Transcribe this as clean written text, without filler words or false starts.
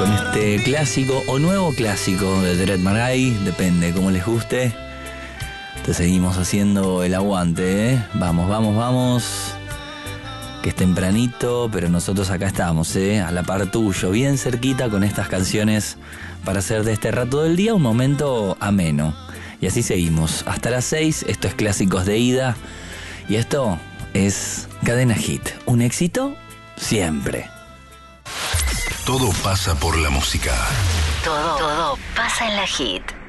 con este clásico o nuevo clásico de Dread Marai, depende cómo les guste. Te seguimos haciendo el aguante, ¿eh? Vamos, vamos, vamos. Que es tempranito, pero nosotros acá estamos, a la par tuyo, bien cerquita con estas canciones para hacer de este rato del día un momento ameno. Y así seguimos. Hasta las 6, esto es Clásicos de Ida. Y esto es Cadena Hit. Un éxito siempre. Todo pasa por la música. Todo pasa en la Hit.